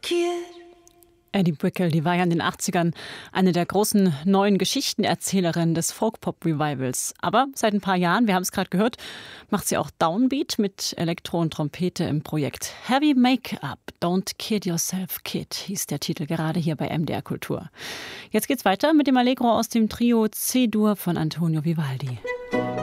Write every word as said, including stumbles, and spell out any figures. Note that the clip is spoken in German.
Kid. Eddie Brickell, die war ja in den achtzigern eine der großen neuen Geschichtenerzählerinnen des Folk-Pop-Revivals. Aber seit ein paar Jahren, wir haben es gerade gehört, macht sie auch Downbeat mit Elektro und Trompete im Projekt Heavy Make-up. Don't Kid Yourself, Kid hieß der Titel gerade hier bei M D R Kultur. Jetzt geht's weiter mit dem Allegro aus dem Trio C-Dur von Antonio Vivaldi.